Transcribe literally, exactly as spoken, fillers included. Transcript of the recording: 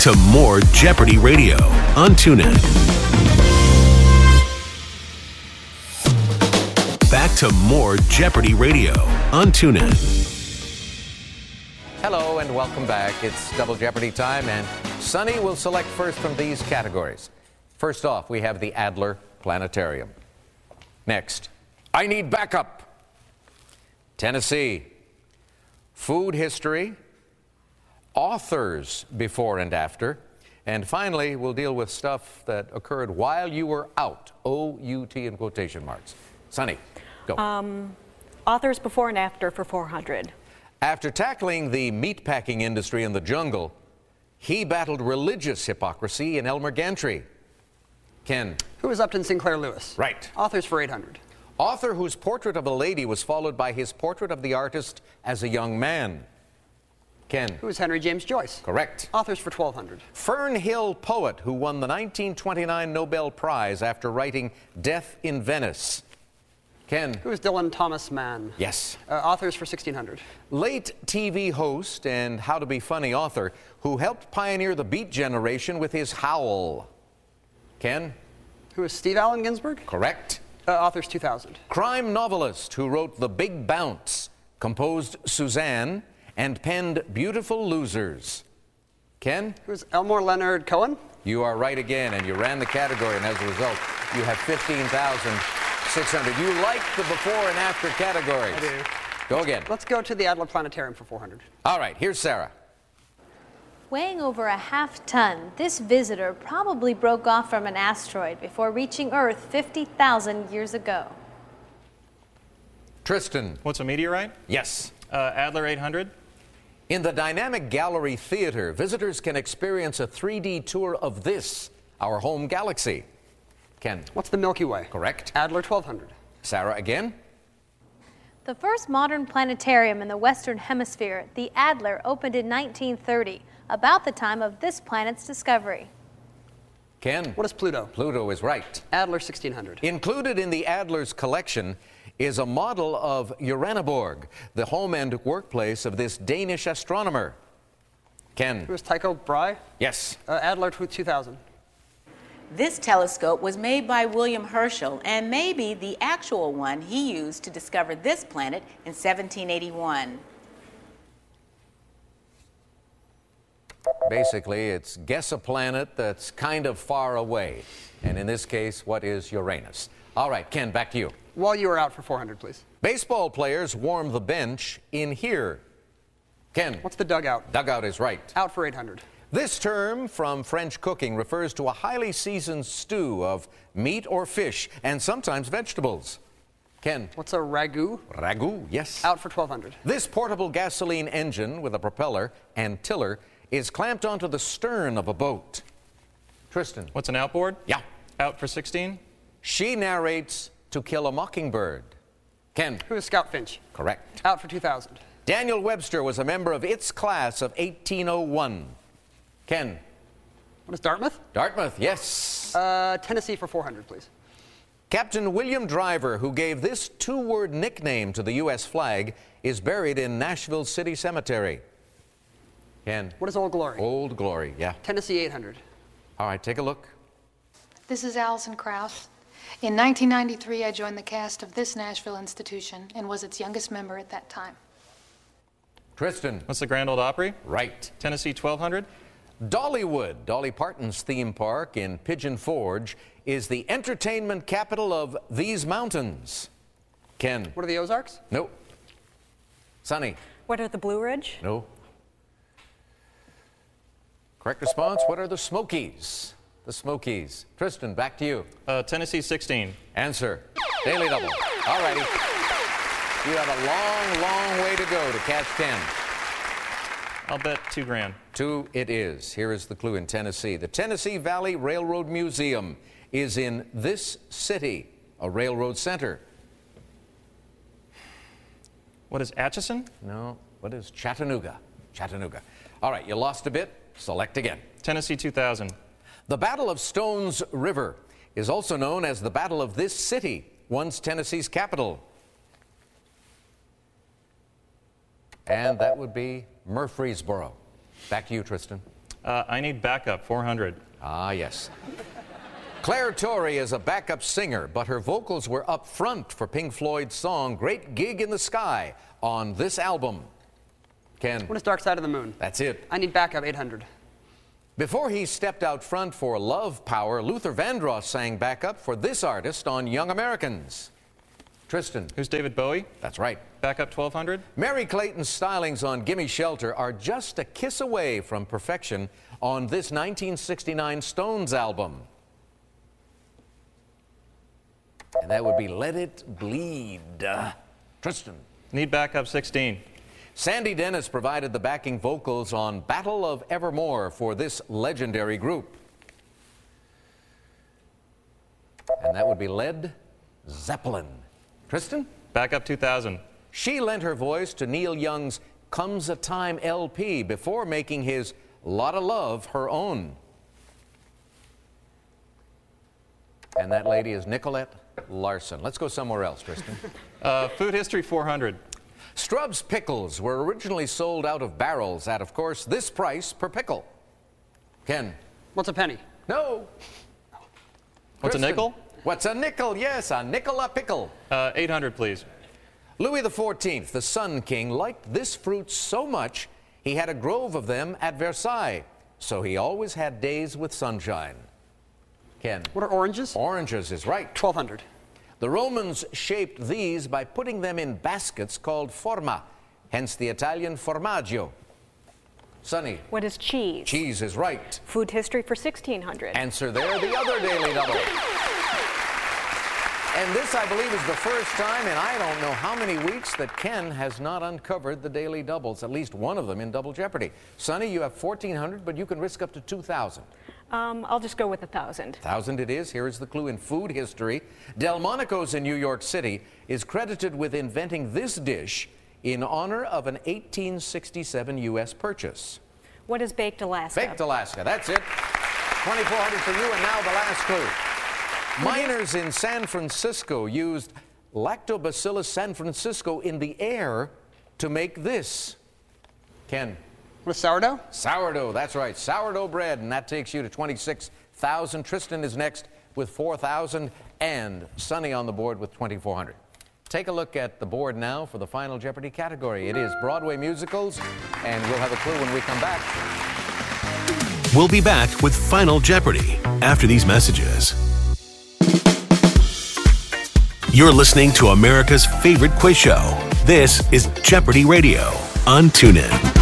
to more Jeopardy Radio on TuneIn. Back to more Jeopardy Radio on TuneIn. Hello and welcome back. It's Double Jeopardy time, and Sonny will select first from these categories. First off, we have the Adler Planetarium. Next, I need backup. Tennessee. Food history. Authors before and after. And finally, we'll deal with stuff that occurred while you were out. O U T in quotation marks. Sonny, go. Um, authors before and after for four hundred. After tackling the meatpacking industry in the jungle, he battled religious hypocrisy in Elmer Gantry. Ken. Who is Upton Sinclair Lewis? Right. Authors for eight hundred. Author whose portrait of a lady was followed by his portrait of the artist as a young man. Ken. Who is Henry James Joyce? Correct. Authors for twelve hundred. Fern Hill poet who won the nineteen twenty-nine Nobel Prize after writing Death in Venice. Ken. Who is Dylan Thomas Mann? Yes. Uh, authors for sixteen hundred. Late T V host and How to Be Funny author who helped pioneer the Beat generation with his howl. Ken. Who is Steve Allen Ginsberg? Correct. Uh, authors two thousand. Crime novelist who wrote The Big Bounce, composed Suzanne, and penned Beautiful Losers. Ken? Who is Elmore Leonard Cohen? You are right again, and you ran the category, and as a result, you have fifteen thousand six hundred. You like the before and after categories. I do. Go again. Let's go to the Adler Planetarium for four hundred. All right, here's Sarah. Weighing over a half ton, this visitor probably broke off from an asteroid before reaching Earth fifty thousand years ago. Tristan. What's a meteorite? Yes. Uh, Adler eight hundred. In the Dynamic Gallery Theater, visitors can experience a three D tour of this, our home galaxy. Ken. What's the Milky Way? Correct. Adler twelve hundred. Sarah again. The first modern planetarium in the Western Hemisphere, the Adler, opened in nineteen thirty, about the time of this planet's discovery. Ken. What is Pluto? Pluto is right. Adler sixteen hundred. Included in the Adler's collection is a model of Uraniborg, the home and workplace of this Danish astronomer. Ken. Who is Tycho Brahe? Yes. Uh, Adler two thousand. This telescope was made by William Herschel and may be the actual one he used to discover this planet in seventeen eighty-one. Basically, it's guess a planet that's kind of far away. And in this case, what is Uranus? All right, Ken, back to you. While you are out for four hundred, please. Baseball players warm the bench in here. Ken. What's the dugout? Dugout is right. Out for eight hundred. This term from French cooking refers to a highly seasoned stew of meat or fish and sometimes vegetables. Ken. What's a ragu? Ragu, yes. Out for twelve hundred. This portable gasoline engine with a propeller and tiller is clamped onto the stern of a boat. Tristan. What's an outboard? Yeah. Out for sixteen. She narrates To Kill a Mockingbird. Ken. Who is Scout Finch? Correct. Out for two thousand. Daniel Webster was a member of its class of eighteen oh one. Ken. What is Dartmouth? Dartmouth, yes. Uh, Tennessee for four hundred, please. Captain William Driver, who gave this two-word nickname to the U S flag, is buried in Nashville City Cemetery. Ken. What is Old Glory? Old Glory, yeah. Tennessee eight hundred. All right, take a look. This is Allison Krauss. In nineteen ninety-three, I joined the cast of this Nashville institution and was its youngest member at that time. Tristan. What's the Grand Ole Opry? Right. Tennessee twelve hundred. Dollywood, Dolly Parton's theme park in Pigeon Forge, is the entertainment capital of these mountains. Ken. What are the Ozarks? No. Sonny. What are the Blue Ridge? No. Correct response, what are the Smokies? The Smokies. Tristan, back to you. Uh, Tennessee sixteen. Answer. Daily double. All righty. You have a long, long way to go to catch ten. I'll bet two grand. Two it is. Here is the clue in Tennessee. The Tennessee Valley Railroad Museum is in this city, a railroad center. What is Atchison? No. What is Chattanooga? Chattanooga. All right, you lost a bit. Select again. Tennessee two thousand. The Battle of Stones River is also known as the Battle of this city, once Tennessee's capital. And that would be Murfreesboro. Back to you, Tristan. Uh, I need backup, four hundred. Ah, yes. Claire Torrey is a backup singer, but her vocals were up front for Pink Floyd's song Great Gig in the Sky on this album. Ken. What is Dark Side of the Moon? That's it. I need backup, eight hundred. Before he stepped out front for Love Power, Luther Vandross sang backup for this artist on Young Americans. Tristan. Who's David Bowie? That's right. Backup, twelve hundred. Mary Clayton's stylings on Gimme Shelter are just a kiss away from perfection on this nineteen sixty-nine Stones album. And that would be Let It Bleed. Uh, Tristan. Need backup, sixteen. Sandy Dennis provided the backing vocals on Battle of Evermore for this legendary group. And that would be Led Zeppelin. Tristan? Backup, two thousand. She lent her voice to Neil Young's Comes a Time L P before making his Lotta Love her own. And that lady is Nicolette Larson. Let's go somewhere else, Tristan. Uh, food history, four hundred. Strub's pickles were originally sold out of barrels at, of course, this price per pickle. Ken? What's a penny? No. What's a Tristan? nickel? What's a nickel? Yes, a nickel a pickle. Uh, eight hundred, please. Louis the fourteenth, the Sun King, liked this fruit so much he had a grove of them at Versailles, so he always had days with sunshine. Ken? What are oranges? Oranges is right. twelve hundred. The Romans shaped these by putting them in baskets called forma, hence the Italian formaggio. Sonny? What is cheese? Cheese is right. Food history for sixteen hundred. Answer there, the other daily double. And this, I believe, is the first time in I don't know how many weeks that Ken has not uncovered the daily doubles, at least one of them in Double Jeopardy. Sonny, you have fourteen hundred, but you can risk up to two thousand. Um, I'll just go with a thousand. Thousand it is. Here is the clue in food history. Delmonico's in New York City is credited with inventing this dish in honor of an eighteen sixty-seven U S purchase. What is baked Alaska? Baked Alaska, that's it. twenty-four hundred for you, and now the last clue. Miners in San Francisco used Lactobacillus San Francisco in the air to make this. Ken? What is sourdough? Sourdough, that's right. Sourdough bread, and that takes you to twenty-six thousand. Tristan is next with four thousand, and Sonny on the board with twenty-four hundred. Take a look at the board now for the Final Jeopardy category. It is Broadway musicals, and we'll have a clue when we come back. We'll be back with Final Jeopardy after these messages. You're listening to America's favorite quiz show. This is Jeopardy Radio on TuneIn.